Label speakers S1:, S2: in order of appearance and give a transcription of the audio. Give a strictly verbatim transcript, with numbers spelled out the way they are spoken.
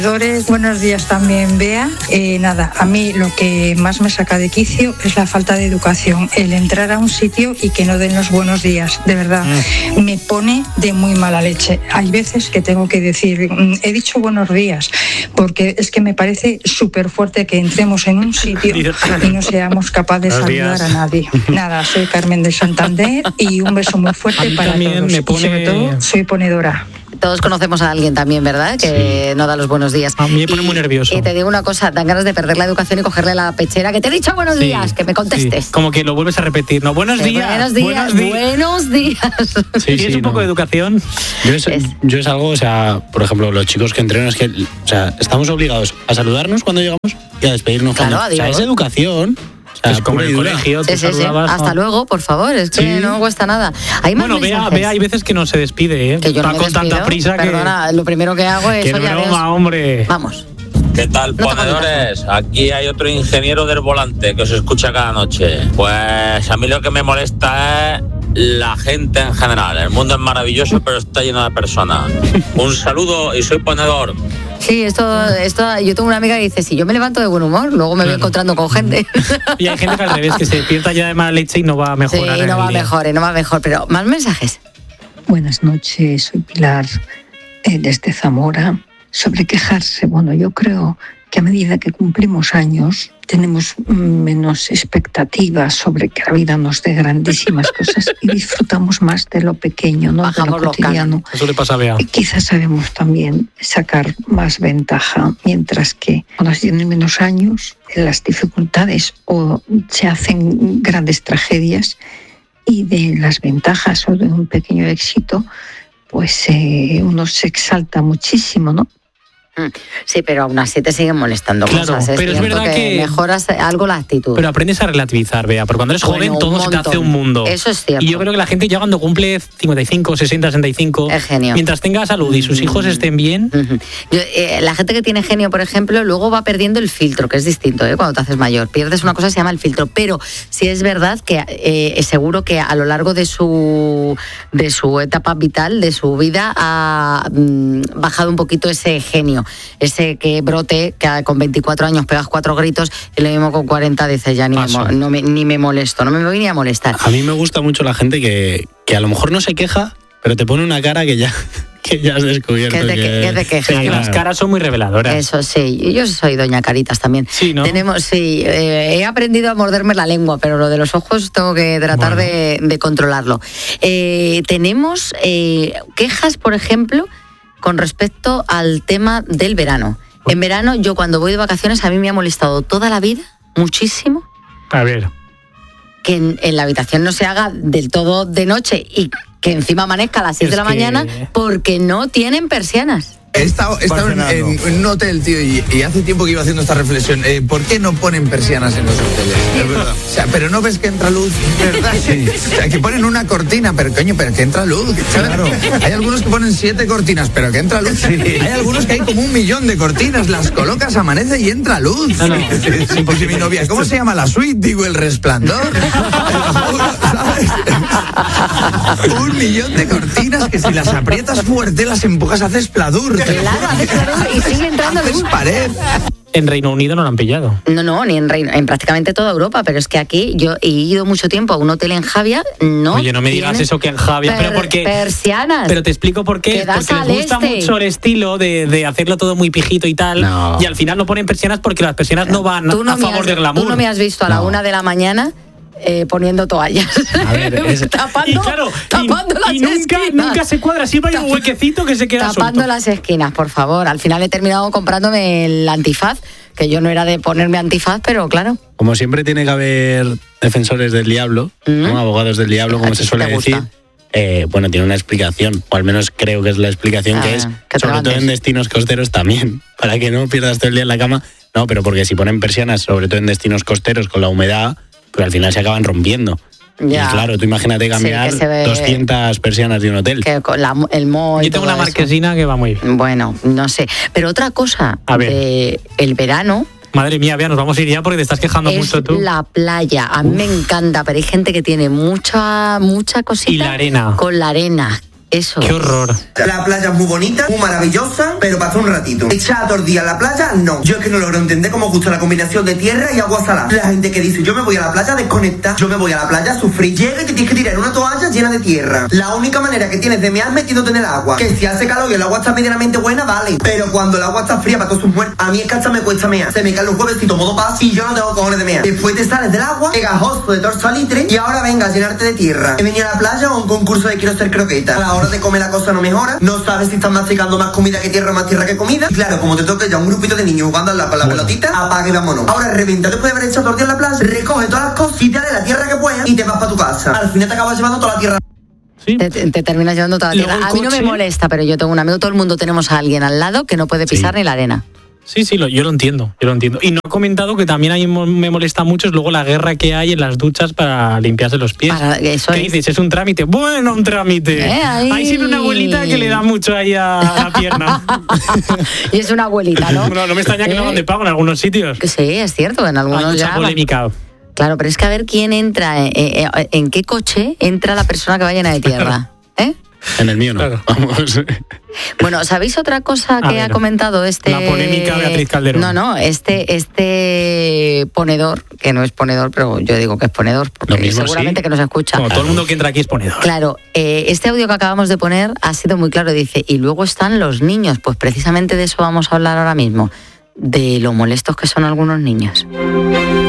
S1: Buenos días también, Bea. Eh, nada, a mí lo que más me saca de quicio es la falta de educación, el entrar a un sitio y que no den los buenos días, de verdad, mm. me pone de muy mala leche. Hay veces que tengo que decir, he dicho buenos días, porque es que me parece súper fuerte que entremos en un sitio y no seamos capaces de saludar a nadie. Nada, soy Carmen de Santander y un beso muy fuerte para todos.
S2: Me pone...
S1: Y sobre todo, soy ponedora.
S3: Todos conocemos a alguien también, ¿verdad? Que sí. no da los buenos días.
S2: A mí me pone y, muy nervioso.
S3: Y te digo una cosa, dan ganas de perder la educación y cogerle la pechera. Que te he dicho buenos sí, días, que me contestes.
S2: Sí. Como que lo vuelves a repetir, ¿no? Buenos
S3: sí,
S2: días.
S3: Buenos días, buenos días. Buenos días.
S2: Sí, sí, es un no. poco de educación.
S4: Yo es, es. yo es algo, o sea, por ejemplo, los chicos que entrenan, es que, o sea, estamos obligados a saludarnos cuando llegamos y a despedirnos
S3: claro,
S4: cuando...
S3: Adiós.
S4: O sea, es educación.
S2: Es como en el colegio.
S3: Sí, sí, sí. Hasta luego, por favor, es que sí. no cuesta nada. Hay más
S2: bueno, vea, vea, hay veces que no se despide, ¿eh?
S3: Que yo
S2: Va
S3: no
S2: con
S3: despido,
S2: tanta prisa
S3: perdona,
S2: que...
S3: lo primero que hago es...
S2: ¡Qué broma, hombre!
S3: Vamos.
S5: ¿Qué tal, no ponedores? Aquí hay otro ingeniero del volante que os escucha cada noche. Pues a mí lo que me molesta es la gente en general. El mundo es maravilloso, pero está lleno de personas. Un saludo y soy ponedor.
S3: Sí, esto, esto, yo tengo una amiga que dice, si yo me levanto de buen humor, luego me claro. voy encontrando con gente.
S2: Y hay gente que al revés, que se despierta ya de mala leche y no va a mejorar.
S3: Sí, no va mejor, no va mejor, pero más mensajes.
S6: Buenas noches, soy Pilar, eh, desde Zamora. Sobre quejarse, bueno, yo creo que a medida que cumplimos años tenemos menos expectativas sobre que la vida nos dé grandísimas cosas y disfrutamos más de lo pequeño, ¿no?
S3: Bajamos
S6: de lo cotidiano.
S2: Local. Eso le pasa a Bea.
S6: Y quizás sabemos también sacar más ventaja, mientras que cuando se tienen menos años, las dificultades o se hacen grandes tragedias y de las ventajas o de un pequeño éxito, pues eh, uno se exalta muchísimo, ¿no?
S3: Sí, pero aún así te siguen molestando
S2: claro,
S3: cosas. Es
S2: pero es verdad que,
S3: que mejoras algo la actitud.
S2: Pero aprendes a relativizar, Bea, porque cuando eres joven
S3: bueno,
S2: todo se te hace un mundo.
S3: Eso es cierto.
S2: Y yo creo que la gente ya cuando cumple cincuenta y cinco, sesenta, sesenta y cinco,
S3: es genio.
S2: Mientras tenga salud y sus hijos estén bien...
S3: Uh-huh. yo, eh, la gente que tiene genio, por ejemplo, luego va perdiendo el filtro, que es distinto, ¿eh? Cuando te haces mayor. Pierdes una cosa que se llama el filtro, pero sí es verdad que eh, seguro que a lo largo de su, de su etapa vital, de su vida, ha mm, bajado un poquito ese genio, ese que brote, que con veinticuatro años pegas cuatro gritos y lo mismo con cuarenta dices ya ni me, no me, ni me molesto, no me voy ni a molestar.
S4: A mí me gusta mucho la gente que, que a lo mejor no se queja, pero te pone una cara que ya... que ya has descubierto
S3: que te,
S4: que...
S3: que te quejas.
S2: Sí, las caras son muy reveladoras.
S3: Eso sí, yo soy doña Caritas también.
S2: Sí, ¿no?
S3: Tenemos, sí, eh, he aprendido a morderme la lengua, pero lo de los ojos tengo que tratar bueno. de, de controlarlo. Eh, tenemos eh, quejas, por ejemplo, con respecto al tema del verano. En verano, yo cuando voy de vacaciones, a mí me ha molestado toda la vida, muchísimo.
S2: A ver.
S3: Que en, en la habitación no se haga del todo de noche y que encima amanezca a las seis de la que... mañana porque no tienen persianas.
S7: He estado, he estado en, en, en un hotel, tío, y, y hace tiempo que iba haciendo esta reflexión. Eh, ¿Por qué no ponen persianas en los hoteles? Es verdad. O sea, pero no ves que entra luz, ¿verdad? Sí. O sea, que ponen una cortina, pero coño, pero que entra luz. ¿Sabes? Claro. Hay algunos que ponen siete cortinas, pero que entra luz. Sí. Hay algunos que hay como un millón de cortinas, las colocas, amanece y entra luz. No, no. Sí, sí, porque mi novia, ¿cómo se llama la suite? Digo, El Resplandor. ¿Sabes? Un millón de cortinas que si las aprietas fuerte, las empujas, haces pladur.
S3: Claro, haces pladur y sigue entrando luz.
S7: Pared.
S2: En Reino Unido no lo han pillado.
S3: No, no, ni en Reino, en prácticamente toda Europa, pero es que aquí yo he ido mucho tiempo a un hotel en Javia, no.
S2: Oye, no me digas eso que en Javia,
S3: per,
S2: pero porque
S3: persianas.
S2: Pero te explico por qué, porque les gusta este. mucho el estilo de, de hacerlo todo muy pijito y tal, no. Y al final no ponen persianas porque las persianas no van no a favor
S3: has,
S2: del glamour.
S3: Tú no me has visto a la no. una de la mañana Eh, poniendo toallas.
S2: A ver, es... tapando, y claro,
S3: tapando
S2: y,
S3: las
S2: y nunca,
S3: esquinas.
S2: Nunca se cuadra, siempre hay un huequecito que se queda
S3: tapando
S2: suelto.
S3: las esquinas, por favor. Al final he terminado comprándome el antifaz, que yo no era de ponerme antifaz, pero claro.
S4: Como siempre tiene que haber defensores del diablo, ¿Mm? ¿no? Abogados del diablo, como se suele decir. Eh, bueno, tiene una explicación, o al menos creo que es la explicación ah, que es, que sobre todo en destinos costeros también, para que no pierdas todo el día en la cama. No, pero porque si ponen persianas, sobre todo en destinos costeros, con la humedad, pero al final se acaban rompiendo. Ya. Y claro, tú imagínate cambiar sí, ve... doscientas persianas de un hotel.
S3: Que con la, el moho y
S2: Yo tengo una marquesina eso. Que va muy bien.
S3: Bueno, no sé. Pero otra cosa, a ver. De el verano...
S2: Madre mía, Bea, nos vamos a ir ya porque te estás quejando
S3: es
S2: mucho tú.
S3: La playa, a mí Uf. me encanta, pero hay gente que tiene mucha, mucha cosita.
S2: Y la arena.
S3: Con la arena. Eso.
S2: Qué horror.
S8: La playa es muy bonita, muy maravillosa, pero pasó un ratito. Echar todo el día a la playa, no. Yo es que no logro entender cómo gusta la combinación de tierra y agua salada. La gente que dice, yo me voy a la playa a desconectar, yo me voy a la playa a sufrir. Llega y te tienes que tirar en una toalla llena de tierra. La única manera que tienes de mear metiéndote en el agua. Que si hace calor y el agua está medianamente buena, vale. Pero cuando el agua está fría para todos sus muertos, a mí es que hasta me cuesta mear. Se me caen los huevecitos modo paz y yo no tengo cojones de mear. Después te sales del agua, pegajoso de torso a litre y ahora venga a llenarte de tierra. He venido a la playa o a un concurso de quiero ser croqueta. A la hora de comer la cosa no mejora. No sabes si estás masticando más comida que tierra o más tierra que comida. Y claro, como te toque ya un grupito de niños jugando con la pelotita, apaga y vámonos. Ahora reventa después de haber echado todo el día en la playa, recoge todas las cositas de la tierra que puedas y te vas para tu casa. Al final te acabas llevando toda la tierra.
S3: Sí. Te, te terminas llevando toda la tierra. A mí no me molesta, pero yo tengo un amigo, todo el mundo tenemos a alguien al lado que no puede pisar sí. ni la arena.
S2: Sí, sí, lo, yo lo entiendo, yo lo entiendo. Y no he comentado que también a mí me molesta mucho es luego la guerra que hay en las duchas para limpiarse los pies. Para, eso ¿Qué es? dices? ¿Es un trámite? Bueno, un trámite. ¿Eh? Ahí... Hay siempre una abuelita que le da mucho ahí a la pierna.
S3: Y es una abuelita, ¿no?
S2: No, no me extraña que ¿Eh? no hagan de pago en algunos sitios.
S3: Sí, es cierto, en algunos
S2: hay mucha
S3: ya...
S2: polémica.
S3: Claro, pero es que a ver quién entra, eh, eh, en qué coche entra la persona que va llena de tierra. ¿Eh?
S4: En el mío no. Claro. Vamos.
S3: Bueno, ¿sabéis otra cosa que ver, ha comentado este...
S2: La polémica Beatriz Calderón.
S3: No, no, este, este ponedor, que no es ponedor, pero yo digo que es ponedor, porque mismo, seguramente sí. que nos escucha.
S2: Como todo el mundo que entra aquí es ponedor.
S3: Claro, eh, este audio que acabamos de poner ha sido muy claro, dice, y luego están los niños, pues precisamente de eso vamos a hablar ahora mismo, de lo molestos que son algunos niños.